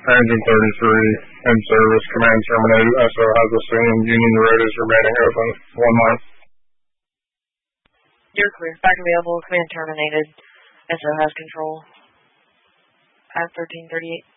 Engine 33 in service. Command terminated. SO has assumed. Union Road is remaining open. 1 month. You're clear. Back available. Command terminated. SO has control. At 1338.